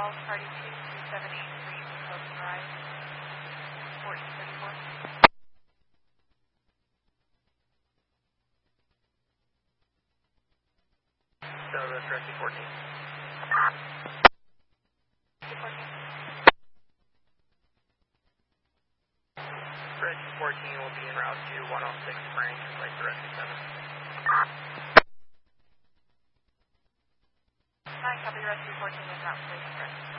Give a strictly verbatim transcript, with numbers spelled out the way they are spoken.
call, party two two seven eight three, Post Drive, fourteen thirty-four. So that's Rescue fourteen. Rescue fourteen will be en route to one oh six Frank, like the Rescue seven. Nine, copy, Rescue fourteen is route six, Rescue.